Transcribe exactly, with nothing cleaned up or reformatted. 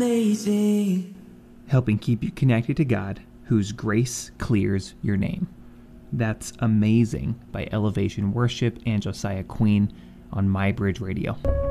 Lazy. Helping keep you connected to God, whose grace clears your name. That's Amazing by Elevation Worship and Josiah Queen on My Bridge Radio.